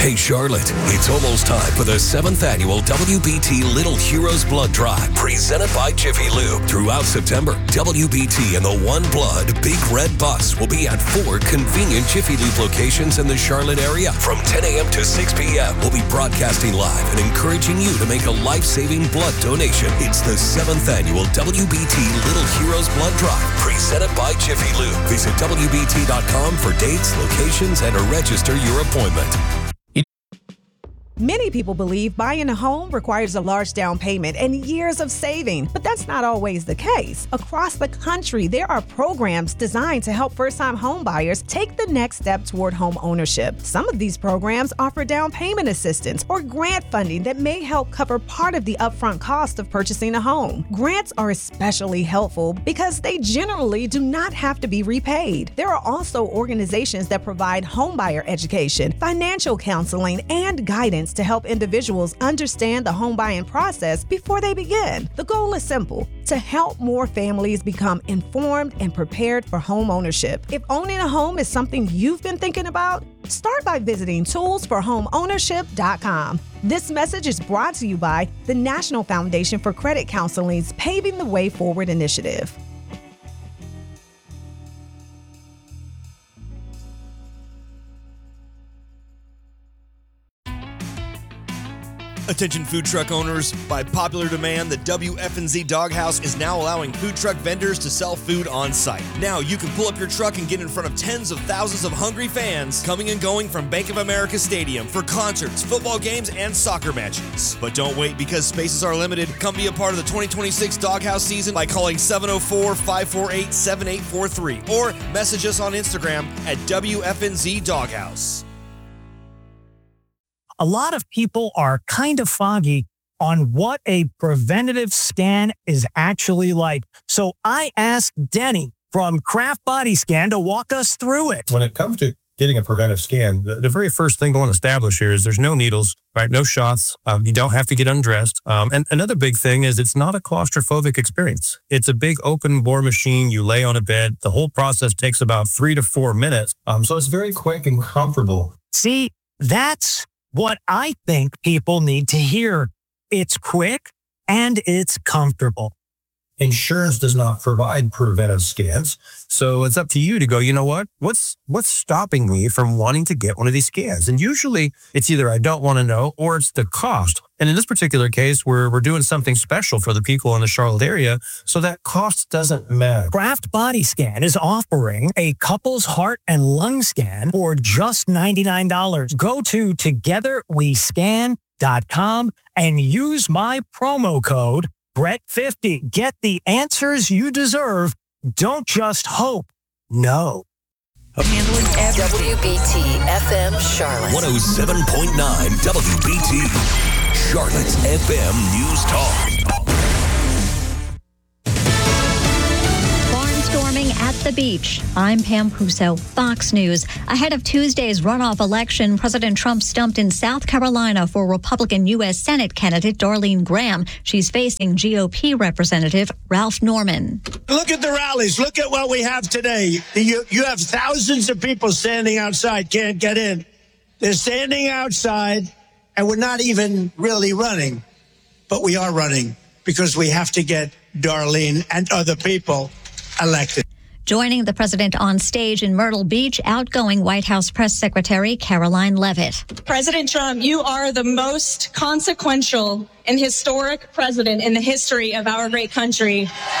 Hey, Charlotte, it's almost time for the 7th annual WBT Little Heroes Blood Drive, presented by Jiffy Lube. Throughout September, WBT and the One Blood Big Red Bus will be at 4 convenient Jiffy Lube locations in the Charlotte area. From 10 a.m. to 6 p.m., we'll be broadcasting live and encouraging you to make a life-saving blood donation. It's the 7th annual WBT Little Heroes Blood Drive, presented by Jiffy Lube. Visit WBT.com for dates, locations, and to register your appointment. Many people believe buying a home requires a large down payment and years of saving, but that's not always the case. Across the country, there are programs designed to help first-time home buyers take the next step toward home ownership. Some of these programs offer down payment assistance or grant funding that may help cover part of the upfront cost of purchasing a home. Grants are especially helpful because they generally do not have to be repaid. There are also organizations that provide homebuyer education, financial counseling, and guidance to help individuals understand the home buying process before they begin. The goal is simple: to help more families become informed and prepared for home ownership. If owning a home is something you've been thinking about, start by visiting toolsforhomeownership.com. This message is brought to you by the National Foundation for Credit Counseling's Paving the Way Forward initiative. Attention food truck owners, by popular demand, the WFNZ Doghouse is now allowing food truck vendors to sell food on site. Now you can pull up your truck and get in front of tens of thousands of hungry fans coming and going from Bank of America Stadium for concerts, football games, and soccer matches. But don't wait, because spaces are limited. Come be a part of the 2026 Doghouse season by calling 704-548-7843 or message us on Instagram at WFNZ Doghouse. A lot of people are kind of foggy on what a preventative scan is actually like. So I asked Denny from Kraft Body Scan to walk us through it. When it comes to getting a preventive scan, the very first thing I want to establish here is there's no needles, right? No shots. You don't have to get undressed. And another big thing is it's not a claustrophobic experience. It's a big open bore machine. You lay on a bed. The whole process takes about 3 to 4 minutes. So it's very quick and comfortable. See, that's what I think people need to hear. It's quick and it's comfortable. Insurance does not provide preventive scans, so it's up to you to go, you know what? What's stopping me from wanting to get one of these scans? And usually it's either I don't want to know or it's the cost. And in this particular case, we're doing something special for the people in the Charlotte area, so that cost doesn't matter. Kraft Body Scan is offering a couple's heart and lung scan for just $99. Go to togetherwescan.com and use my promo code Brett50. Get the answers you deserve. Don't just hope. No. Handling WBT FM Charlotte. 107.9 WBT. Charlotte's FM News Talk. Barnstorming at the beach. I'm Pam Puso, Fox News. Ahead of Tuesday's runoff election, President Trump stumped in South Carolina for Republican U.S. Senate candidate Darlene Graham. She's facing GOP Representative Ralph Norman. Look at the rallies. Look at what we have today. You have thousands of people standing outside, can't get in. They're standing outside, and we're not even really running. But we are running because we have to get Darlene and other people elected. Joining the president on stage in Myrtle Beach, outgoing White House Press Secretary Caroline Leavitt. President Trump, you are the most consequential and historic president in the history of our great country.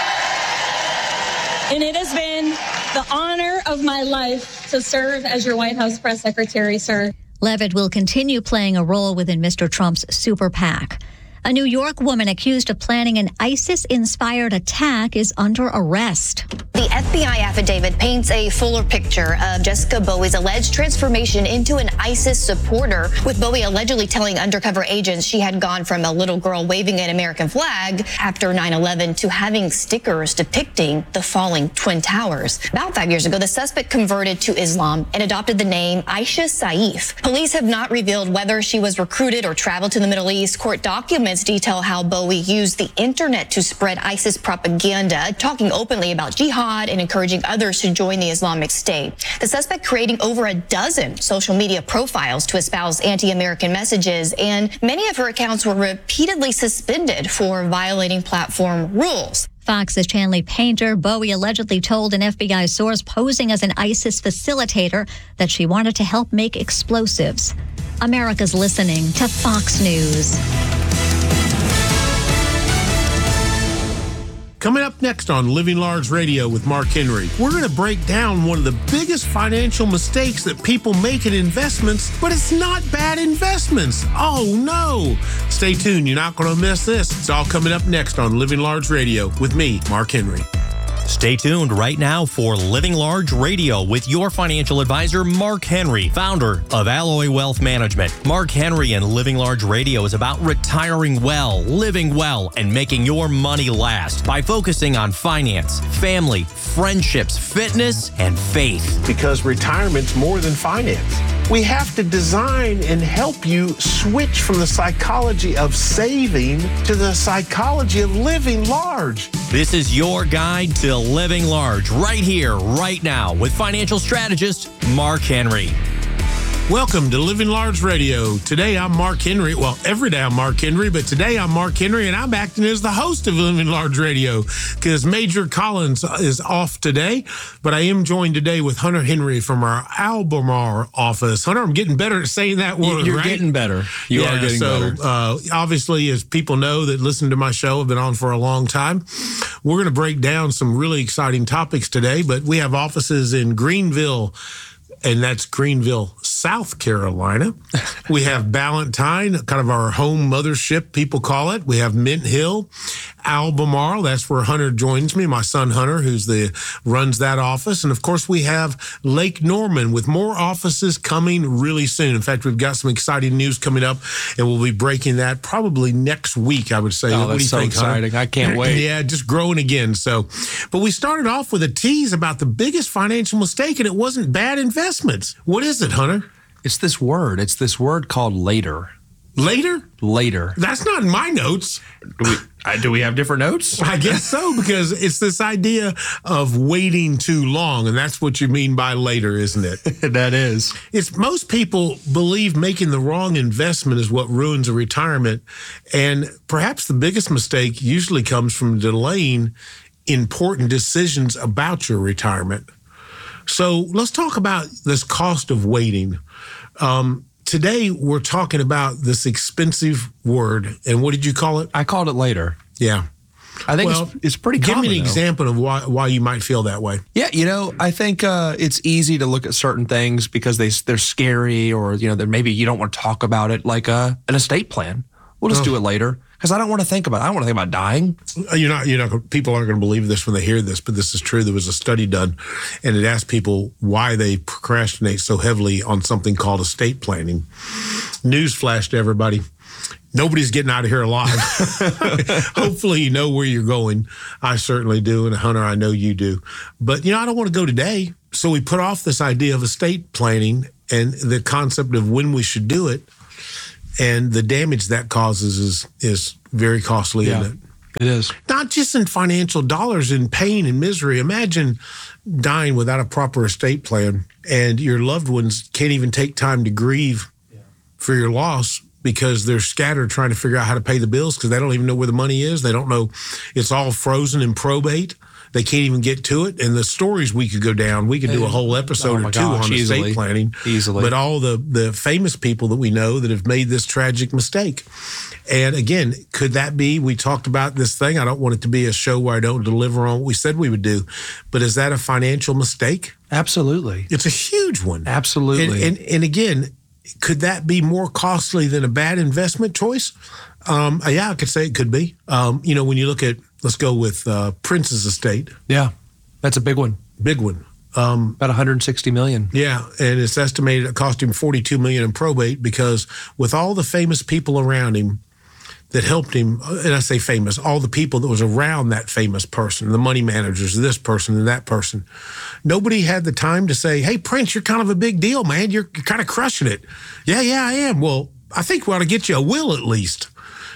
And it has been the honor of my life to serve as your White House Press Secretary, sir. Leavitt will continue playing a role within Mr. Trump's super PAC. A New York woman accused of planning an ISIS-inspired attack is under arrest. The FBI affidavit paints a fuller picture of Jessica Bowie's alleged transformation into an ISIS supporter, with Bowie allegedly telling undercover agents she had gone from a little girl waving an American flag after 9/11 to having stickers depicting the falling Twin Towers. About 5 years ago, the suspect converted to Islam and adopted the name Aisha Saif. Police have not revealed whether she was recruited or traveled to the Middle East. Court documents documents detail how Bowie used the internet to spread ISIS propaganda, talking openly about jihad and encouraging others to join the Islamic State. The suspect creating over a dozen social media profiles to espouse anti-American messages, and many of her accounts were repeatedly suspended for violating platform rules. Fox's Chanley Painter, Bowie allegedly told an FBI source posing as an ISIS facilitator that she wanted to help make explosives. America's listening to Fox News. Coming up next on Living Large Radio with Mark Henry, we're going to break down one of the biggest financial mistakes that people make in investments, but it's not bad investments. Oh, no. Stay tuned. You're not going to miss this. It's all coming up next on Living Large Radio with me, Mark Henry. Stay tuned right now for Living Large Radio with your financial advisor, Mark Henry, founder of Alloy Wealth Management. Mark Henry and Living Large Radio is about retiring well, living well, and making your money last by focusing on finance, family, friendships, fitness, and faith. Because retirement's more than finance. We have to design and help you switch from the psychology of saving to the psychology of living large. This is your guide to living large right here, right now with financial strategist Mark Henry. Welcome to Living Large Radio. Today I'm Mark Henry. Well, every day I'm Mark Henry, but today I'm Mark Henry and I'm acting as the host of Living Large Radio because Major Collins is off today. But I am joined today with Hunter Henry from our Albemarle office. Hunter, I'm getting better at saying that word, You're right? getting better. You are getting better. Obviously, as people know that listen to my show, have been on for a long time, we're going to break down some really exciting topics today. But we have offices in Greenville, and that's Greenville, South Carolina. We have Ballantyne, kind of our home mothership, people call it. We have Mint Hill, Albemarle. That's where Hunter joins me, my son Hunter, who's runs that office. And of course, we have Lake Norman with more offices coming really soon. In fact, we've got some exciting news coming up, and we'll be breaking that probably next week, I would say. Oh, what do you think, exciting. Hunter? I can't wait. Yeah, just growing again. But we started off with a tease about the biggest financial mistake, and it wasn't bad investments. What is it, Hunter? It's this word. It's this word called later. Later? Later. That's not in my notes. Do we have different notes? I guess so, because it's this idea of waiting too long, and that's what you mean by later, isn't it? That is. It's most people believe making the wrong investment is what ruins a retirement, and perhaps the biggest mistake usually comes from delaying important decisions about your retirement. So let's talk about this cost of waiting. Today, we're talking about this expensive word. And what did you call it? I called it later. Yeah. I think it's pretty common. Give me an example of why you might feel that way. Yeah, I think it's easy to look at certain things because they're scary, or, that maybe you don't want to talk about it, like an estate plan. We'll just do it later. Because I don't want to think about it. I don't want to think about dying. People aren't going to believe this when they hear this, but this is true. There was a study done, and it asked people why they procrastinate so heavily on something called estate planning. Newsflash to everybody. Nobody's getting out of here alive. Hopefully you know where you're going. I certainly do, and Hunter, I know you do. But, I don't want to go today. So we put off this idea of estate planning and the concept of when we should do it. And the damage that causes is very costly, isn't it? It is. Not just in financial dollars, in pain and misery. Imagine dying without a proper estate plan, and your loved ones can't even take time to grieve for your loss because they're scattered trying to figure out how to pay the bills because they don't even know where the money is. They don't know. It's all frozen in probate. They can't even get to it. And the stories we could go down, we could do a whole episode or two on estate planning. Easily. But all the famous people that we know that have made this tragic mistake. And again, could that be, we talked about this thing, I don't want it to be a show where I don't deliver on what we said we would do, but is that a financial mistake? Absolutely. It's a huge one. Absolutely. And again, could that be more costly than a bad investment choice? Yeah, I could say it could be. When you look at, let's go with Prince's estate. Yeah, that's a big one. Big one. About $160 million. Yeah, and it's estimated it cost him $42 million in probate because with all the famous people around him that helped him, and I say famous, all the people that was around that famous person, the money managers, this person and that person, nobody had the time to say, hey, Prince, you're kind of a big deal, man. You're kind of crushing it. Yeah, I am. Well, I think we ought to get you a will at least.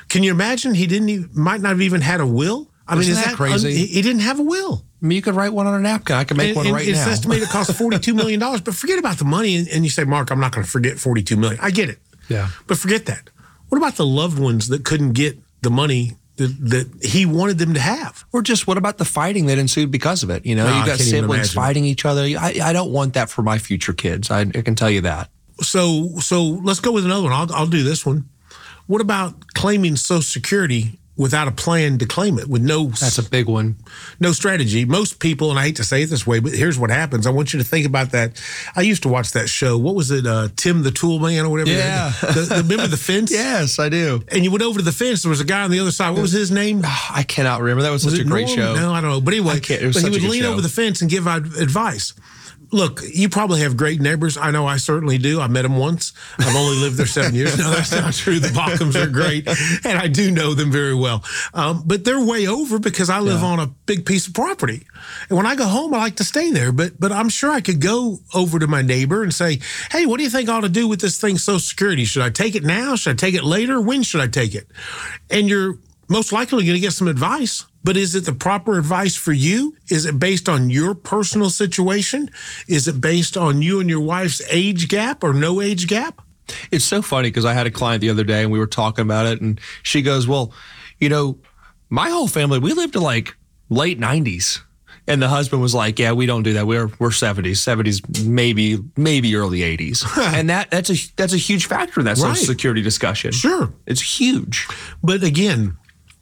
Can you imagine might not have even had a will? I mean, is that crazy? He didn't have a will. I mean, you could write one on a napkin. I could make one right now. It's estimated it costs $42 million. But forget about the money. And you say, Mark, I'm not going to forget $42 million. I get it. Yeah. But forget that. What about the loved ones that couldn't get the money that he wanted them to have? Or just what about the fighting that ensued because of it? You know, you got siblings fighting each other. I don't want that for my future kids. I can tell you that. So let's go with another one. I'll do this one. What about claiming Social Security without a plan to claim it, with That's a big one. No strategy. Most people, and I hate to say it this way, but here's what happens. I want you to think about that. I used to watch that show. What was it? Tim the Tool Man or whatever? Yeah. Remember the fence? Yes, I do. And you went over to the fence. There was a guy on the other side. What was his name? I cannot remember. That was such a great show. No, I don't know. But anyway, he would lean over the fence and give out advice. Look, you probably have great neighbors. I know I certainly do. I met them once. I've only lived there 7 years. No, that's not true. The Bauchums are great, and I do know them very well. But they're way over because I live on a big piece of property. And when I go home, I like to stay there. But I'm sure I could go over to my neighbor and say, hey, what do you think I ought to do with this thing, Social Security? Should I take it now? Should I take it later? When should I take it? And you're most likely going to get some advice. But is it the proper advice for you? Is it based on your personal situation? Is it based on you and your wife's age gap or no age gap? It's so funny because I had a client the other day and we were talking about it, and she goes, well, you know, my whole family, we lived to like late 90s. And the husband was like, yeah, we don't do that. We're 70s, maybe early 80s. And that's a huge factor in that Social Security discussion. Sure. It's huge. But again,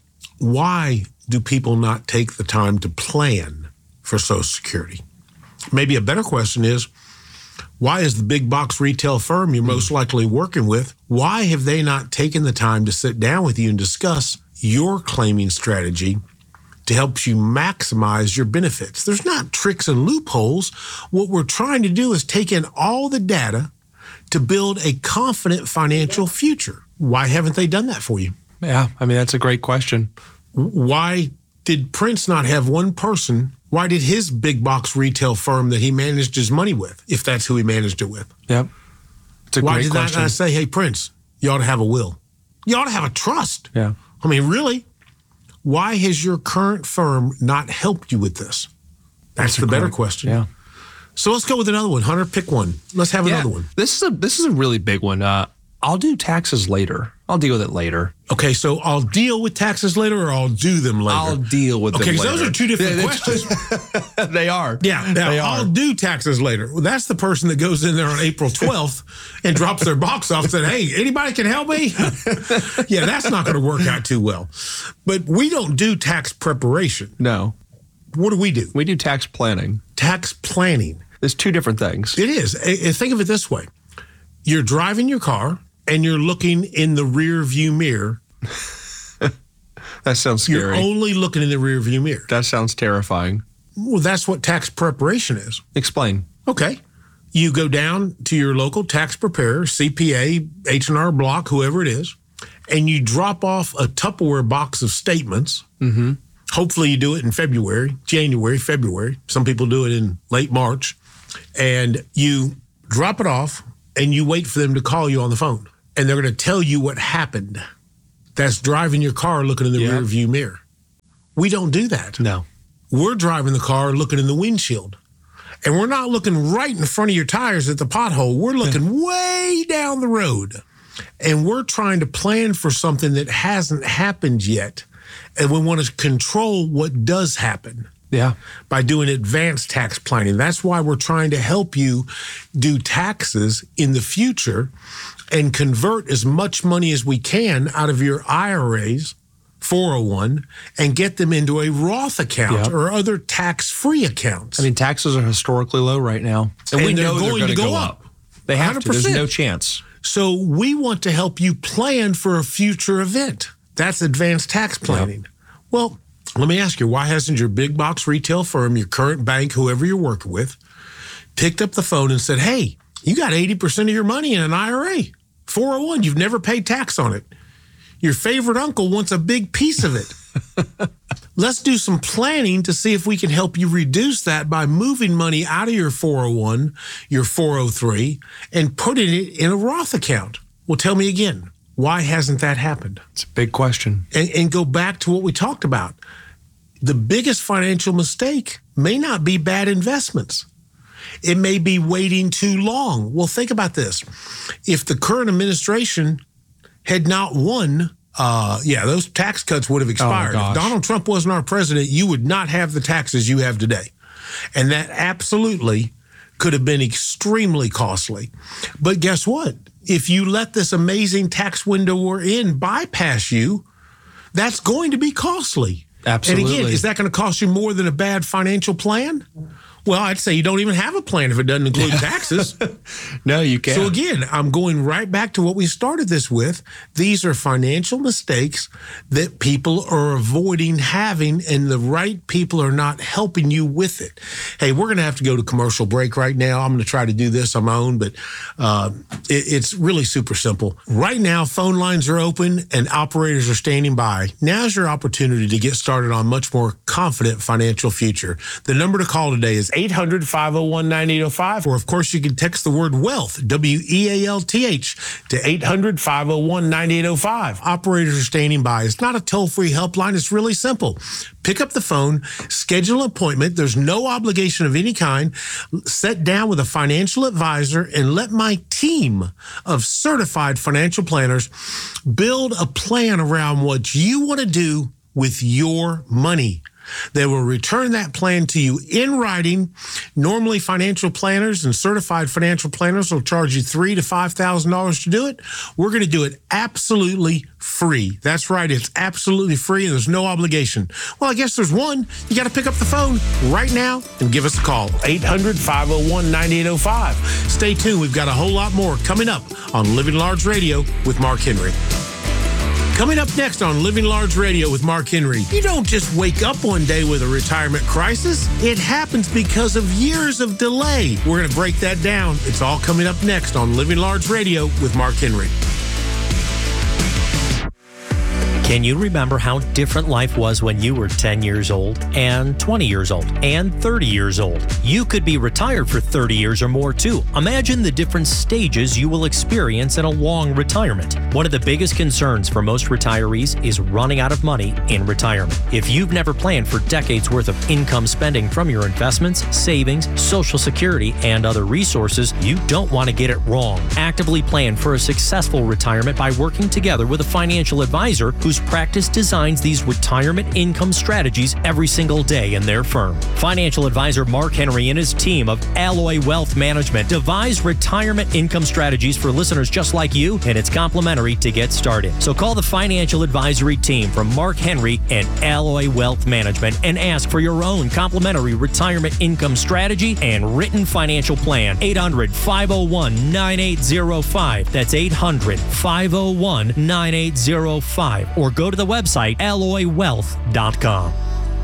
why do people not take the time to plan for Social Security? Maybe a better question is, why is the big box retail firm you're most likely working with, why have they not taken the time to sit down with you and discuss your claiming strategy to help you maximize your benefits? There's not tricks and loopholes. What we're trying to do is take in all the data to build a confident financial future. Why haven't they done that for you? Yeah, I mean, that's a great question. Why did Prince not have one person? Why did his big box retail firm that he managed his money with, if that's who he managed it with? Yep. It's a Why great did question. not say, hey, Prince, you ought to have a will? You ought to have a trust. Yeah. I mean, really? Why has your current firm not helped you with this? That's the better question. Yeah. So let's go with another one. Hunter, pick one. Let's have another one. This is a really big one. I'll do taxes later. I'll deal with it later. Okay, so I'll deal with taxes later, or I'll do them later? I'll deal with them later. Okay, because those are two different questions. They are. Yeah, they are. I'll do taxes later. Well, that's the person that goes in there on April 12th and drops their box off and said, hey, anybody can help me? Yeah, that's not going to work out too well. But we don't do tax preparation. No. What do? We do tax planning. Tax planning. There's two different things. It is. Think of it this way. You're driving your car and you're looking in the rear view mirror. That sounds scary. You're only looking in the rear view mirror. That sounds terrifying. Well, that's what tax preparation is. Explain. Okay. You go down to your local tax preparer, CPA, H&R Block, whoever it is, and you drop off a Tupperware box of statements. Mm-hmm. Hopefully you do it in January, February. Some people do it in late March. And you drop it off and you wait for them to call you on the phone. And they're going to tell you what happened. That's driving your car looking in the rear view mirror. We don't do that. No. We're driving the car looking in the windshield. And we're not looking right in front of your tires at the pothole. We're looking way down the road. And we're trying to plan for something that hasn't happened yet. And we want to control what does happen. Yeah. By doing advanced tax planning. That's why we're trying to help you do taxes in the future and convert as much money as we can out of your IRAs, 401, and get them into a Roth account or other tax-free accounts. I mean, taxes are historically low right now. And we know they're going to go up. They have 100%. To. There's no chance. So we want to help you plan for a future event. That's advanced tax planning. Yep. Well, let me ask you, why hasn't your big box retail firm, your current bank, whoever you're working with, picked up the phone and said, hey, you got 80% of your money in an IRA, 401, you've never paid tax on it. Your favorite uncle wants a big piece of it. Let's do some planning to see if we can help you reduce that by moving money out of your 401, your 403, and putting it in a Roth account. Well, tell me again, Why hasn't that happened? It's a big question. And go back to what we talked about. The biggest financial mistake may not be bad investments. It may be waiting too long. Well, think about this. If the current administration had not won, those tax cuts would have expired. If Donald Trump wasn't our president, you would not have the taxes you have today. And that absolutely could have been extremely costly. But guess what? If you let this amazing tax window we're in bypass you, that's going to be costly. Absolutely. And again, is that going to cost you more than a bad financial plan? Well, I'd say you don't even have a plan if it doesn't include taxes. No, you can't. So again, I'm going right back to what we started this with. These are financial mistakes that people are avoiding having, and the right people are not helping you with it. Hey, we're going to have to go to commercial break right now. I'm going to try to do this on my own, but it's really super simple. Right now, phone lines are open and operators are standing by. Now's your opportunity to get started on a much more confident financial future. The number to call today is 800-501-9805, or of course you can text the word wealth, WEALTH, to 800-501-9805. Operators are standing by. It's not a toll-free helpline. It's really simple. Pick up the phone, schedule an appointment. There's no obligation of any kind. Sit down with a financial advisor and let my team of certified financial planners build a plan around what you want to do with your money. They will return that plan to you in writing. Normally, financial planners and certified financial planners will charge you $3,000 to $5,000 to do it. We're going to do it absolutely free. That's right. It's absolutely free, and there's no obligation. Well, I guess there's one. You got to pick up the phone right now and give us a call. 800-501-9805. Stay tuned. We've got a whole lot more coming up on Living Large Radio with Mark Henry. Coming up next on Living Large Radio with Mark Henry, you don't just wake up one day with a retirement crisis. It happens because of years of delay. We're going to break that down. It's all coming up next on Living Large Radio with Mark Henry. Can you remember how different life was when you were 10 years old and 20 years old and 30 years old? You could be retired for 30 years or more too. Imagine the different stages you will experience in a long retirement. One of the biggest concerns for most retirees is running out of money in retirement. If you've never planned for decades worth of income spending from your investments, savings, Social Security, and other resources, you don't want to get it wrong. Actively plan for a successful retirement by working together with a financial advisor whose practice designs these retirement income strategies every single day in their firm. Financial advisor Mark Henry and his team of Alloy Wealth Management devise retirement income strategies for listeners just like you, and it's complimentary to get started. So call the financial advisory team from Mark Henry and Alloy Wealth Management and ask for your own complimentary retirement income strategy and written financial plan. 800-501-9805. That's 800-501-9805. Or go to the website alloywealth.com.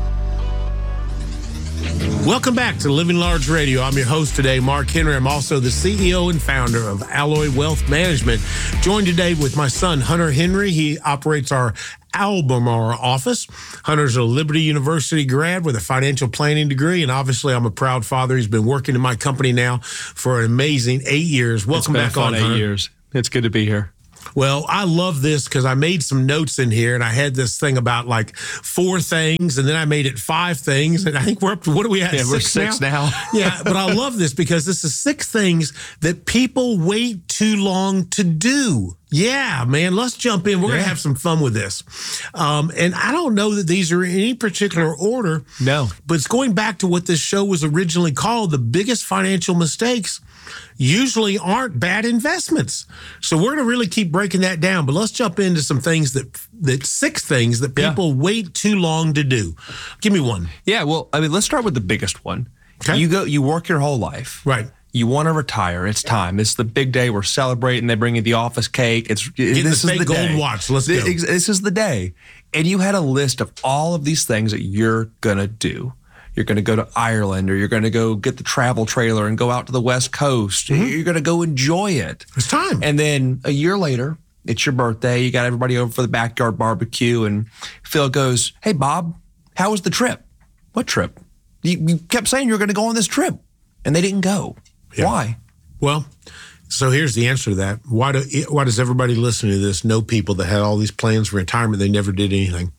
Welcome back to Living Large Radio. I'm your host today, Mark Henry. I'm also the CEO and founder of Alloy Wealth Management. Joined today with my son, Hunter Henry. He operates our Albemarle office. Hunter's a Liberty University grad with a financial planning degree, and obviously I'm a proud father. He's been working in my company now for an amazing 8 years. Welcome back on, Hunter. 8 years. It's good to be here. Well, I love this because I made some notes in here, and I had this thing about like 4 things, and then I made it 5 things, and I think we're up to, what are we at? Yeah, we're 6 now. Yeah, but I love this because this is 6 things that people wait too long to do. Yeah, man, let's jump in. We're going to have some fun with this. And I don't know that these are in any particular order. No. But it's going back to what this show was originally called. The biggest financial mistakes usually aren't bad investments. So we're going to really keep breaking that down. But let's jump into some things that 6 things that people wait too long to do. Give me one. Yeah, well, I mean, let's start with the biggest one. Okay. You work your whole life. Right. You want to retire. It's time. It's the big day. We're celebrating. They bring you the office cake. This is the gold watch. Let's go. This is the day. And you had a list of all of these things that you're going to do. You're going to go to Ireland, or you're going to go get the travel trailer and go out to the West Coast. Mm-hmm. You're going to go enjoy it. It's time. And then a year later, it's your birthday. You got everybody over for the backyard barbecue. And Phil goes, "Hey, Bob, how was the trip?" "What trip?" You kept saying you were going to go on this trip. And they didn't go. Yeah. Why? Well, So here's the answer to that. Why does everybody listening to this know people that had all these plans for retirement? They never did anything.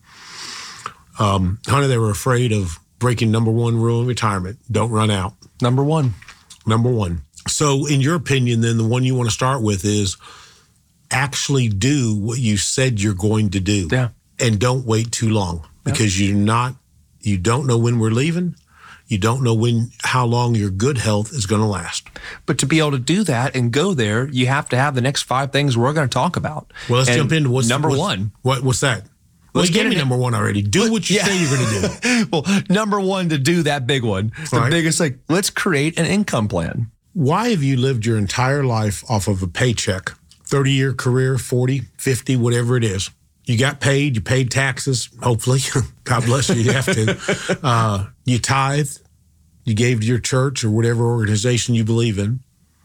Honey, they were afraid of breaking number one rule in retirement. Don't run out. Number one. So in your opinion, then the one you want to start with is actually do what you said you're going to do. Yeah. And don't wait too long because you don't know when we're leaving. You don't know how long your good health is going to last. But to be able to do that and go there, you have to have the next 5 things we're going to talk about. Well, let's jump into what's number one. What's that? Well, you gave me number one already. Do what you say you're going to do. Well, number one, to do that big one, the biggest thing, let's create an income plan. Why have you lived your entire life off of a paycheck? 30-year career, 40, 50, whatever it is. You got paid, you paid taxes, hopefully. God bless you, you have to. You tithed, you gave to your church or whatever organization you believe in.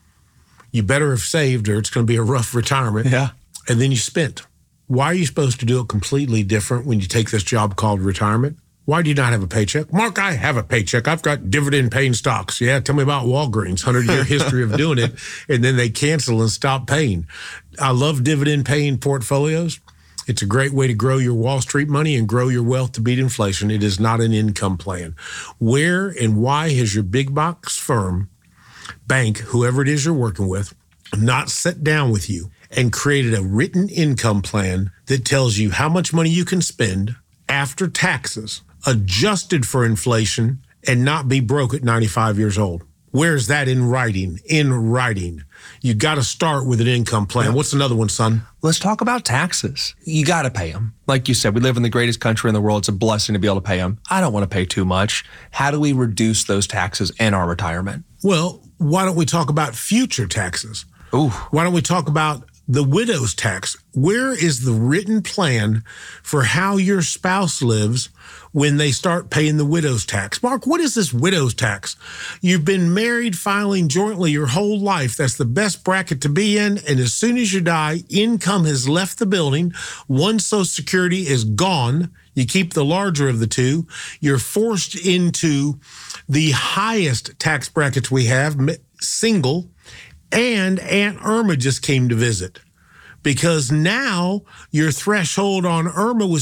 You better have saved or it's going to be a rough retirement. Yeah. And then you spent. Why are you supposed to do it completely different when you take this job called retirement? Why do you not have a paycheck? Mark, I have a paycheck. I've got dividend-paying stocks. Yeah, tell me about Walgreens, 100-year history of doing it, and then they cancel and stop paying. I love dividend-paying portfolios. It's a great way to grow your Wall Street money and grow your wealth to beat inflation. It is not an income plan. Where and why has your big box firm, bank, whoever it is you're working with, not sat down with you and created a written income plan that tells you how much money you can spend after taxes, adjusted for inflation, and not be broke at 95 years old? Where's that in writing? In writing. You got to start with an income plan. What's another one, son? Let's talk about taxes. You got to pay them. Like you said, we live in the greatest country in the world. It's a blessing to be able to pay them. I don't want to pay too much. How do we reduce those taxes in our retirement? Well, why don't we talk about future taxes? Ooh. Why don't we talk about the widow's tax? Where is the written plan for how your spouse lives when they start paying the widow's tax? Mark, what is this widow's tax? You've been married, filing jointly your whole life. That's the best bracket to be in. And as soon as you die, income has left the building. One Social Security is gone. You keep the larger of the two. You're forced into the highest tax brackets we have, single. And Aunt Irma just came to visit because now your threshold on Irma was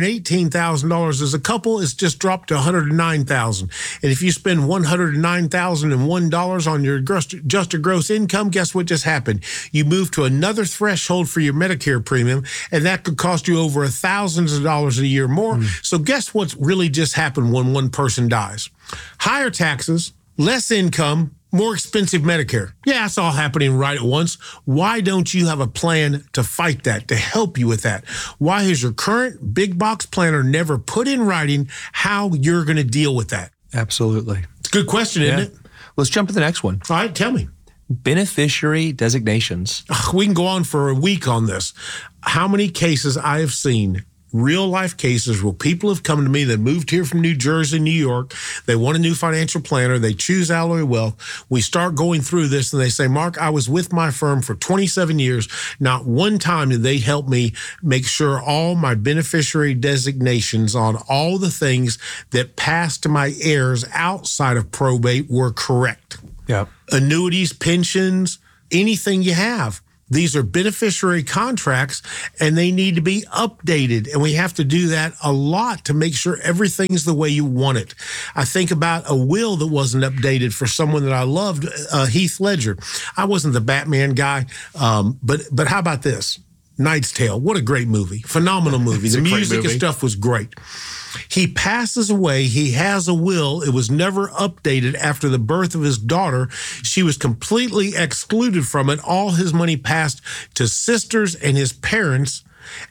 $218,000 as a couple. It's just dropped to $109,000. And if you spend $109,001 on your adjusted gross income, guess what just happened? You move to another threshold for your Medicare premium, and that could cost you over thousands of dollars a year more. So guess what's really just happened when one person dies? Higher taxes, less income, more expensive Medicare. Yeah, it's all happening right at once. Why don't you have a plan to fight that, to help you with that? Why has your current big box planner never put in writing how you're going to deal with that? Absolutely. It's a good question, isn't it? Let's jump to the next one. All right, tell me. Beneficiary designations. We can go on for a week on this. How many cases I have seen, real life cases where people have come to me that moved here from New Jersey, New York. They want a new financial planner. They choose Alloy Wealth. We start going through this and they say, Mark, I was with my firm for 27 years. Not one time did they help me make sure all my beneficiary designations on all the things that passed to my heirs outside of probate were correct. Yeah. Annuities, pensions, anything you have. These are beneficiary contracts and they need to be updated. And we have to do that a lot to make sure everything's the way you want it. I think about a will that wasn't updated for someone that I loved, Heath Ledger. I wasn't the Batman guy, but how about this? Knight's Tale. What a great movie. Phenomenal movie. The music and stuff was great. He passes away. He has a will. It was never updated after the birth of his daughter. She was completely excluded from it. All his money passed to sisters and his parents.